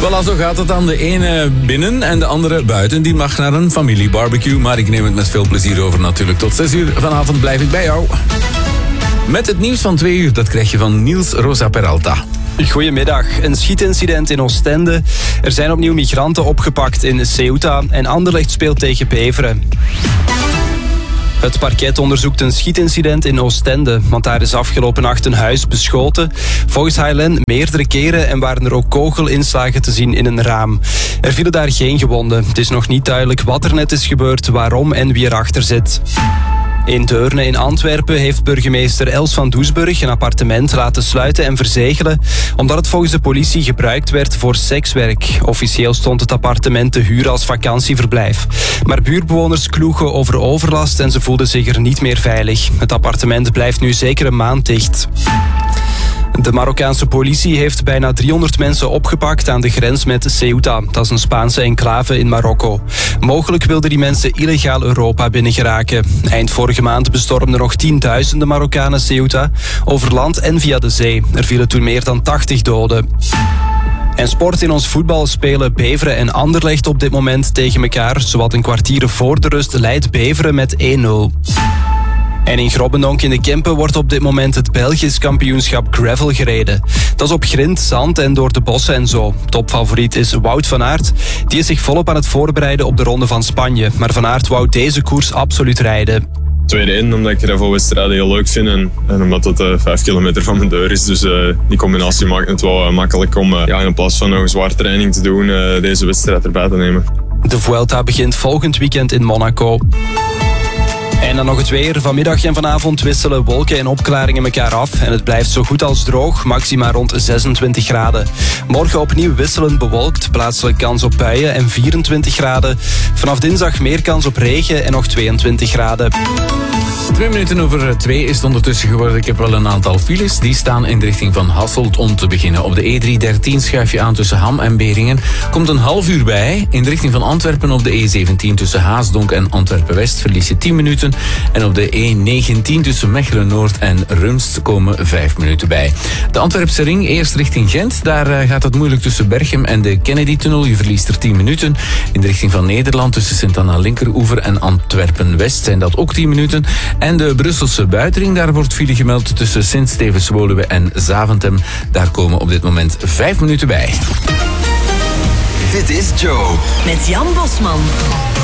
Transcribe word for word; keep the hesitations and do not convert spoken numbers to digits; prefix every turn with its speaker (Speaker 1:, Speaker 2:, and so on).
Speaker 1: Voilà, zo gaat het dan. De ene binnen en de andere buiten. Die mag naar een familiebarbecue. Maar ik neem het met veel plezier over natuurlijk. Tot zes uur vanavond blijf ik bij jou. Met het nieuws van twee uur, dat krijg je van Niels Rosa Peralta.
Speaker 2: Goedemiddag. Een schietincident in Oostende. Er zijn opnieuw migranten opgepakt in Ceuta. En Anderlecht speelt tegen Beveren. Het parket onderzoekt een schietincident in Oostende, want daar is afgelopen nacht een huis beschoten. Volgens H L N meerdere keren en waren er ook kogelinslagen te zien in een raam. Er vielen daar geen gewonden. Het is nog niet duidelijk wat er net is gebeurd, waarom en wie erachter zit. In Deurne in Antwerpen heeft burgemeester Els van Doesburg een appartement laten sluiten en verzegelen, omdat het volgens de politie gebruikt werd voor sekswerk. Officieel stond het appartement te huur als vakantieverblijf. Maar buurtbewoners kloegen over overlast en ze voelden zich er niet meer veilig. Het appartement blijft nu zeker een maand dicht. De Marokkaanse politie heeft bijna driehonderd mensen opgepakt aan de grens met Ceuta. Dat is een Spaanse enclave in Marokko. Mogelijk wilden die mensen illegaal Europa binnengeraken. Eind vorige maand bestormden nog tienduizenden Marokkanen Ceuta, over land en via de zee. Er vielen toen meer dan tachtig doden. En sport in ons voetbal spelen Beveren en Anderlecht op dit moment tegen elkaar. Zowat een kwartier voor de rust leidt Beveren met één nul. En in Grobbendonk in de Kempen wordt op dit moment het Belgisch kampioenschap gravel gereden. Dat is op grind, zand en door de bossen en zo. Topfavoriet is Wout van Aert. Die is zich volop aan het voorbereiden op de Ronde van Spanje. Maar Van Aert wou deze koers absoluut rijden.
Speaker 3: Tweede in, omdat ik gravelwedstrijden heel leuk vind en, en omdat het uh, vijf kilometer van mijn deur is. Dus uh, die combinatie maakt het wel uh, makkelijk om uh, ja, in plaats van nog een zware training te doen, uh, deze wedstrijd erbij te nemen.
Speaker 2: De Vuelta begint volgend weekend in Monaco. En dan nog het weer. Vanmiddag en vanavond wisselen wolken en opklaringen elkaar af. En het blijft zo goed als droog, maxima rond zesentwintig graden. Morgen opnieuw wisselend bewolkt, plaatselijk kans op buien en vierentwintig graden. Vanaf dinsdag meer kans op regen en nog tweeëntwintig graden.
Speaker 1: Twee minuten over twee is het ondertussen geworden. Ik heb wel een aantal files. Die staan in de richting van Hasselt om te beginnen. Op de E driehonderddertien schuif je aan tussen Ham en Beringen. Komt een half uur bij. In de richting van Antwerpen op de E zeventien tussen Haasdonk en Antwerpen-West verlies je tien minuten. En op de E negentien tussen Mechelen-Noord en Rumst komen vijf minuten bij. De Antwerpse ring, eerst richting Gent. Daar gaat het moeilijk tussen Berchem en de Kennedy-tunnel. Je verliest er tien minuten. In de richting van Nederland tussen Sint-Anna-Linkeroever en Antwerpen-West zijn dat ook tien minuten. En de Brusselse buitenring, daar wordt file gemeld tussen Sint-Stevens-Woluwe en Zaventem. Daar komen op dit moment vijf minuten bij.
Speaker 4: Dit is Joe.
Speaker 5: Met Jan Bosman.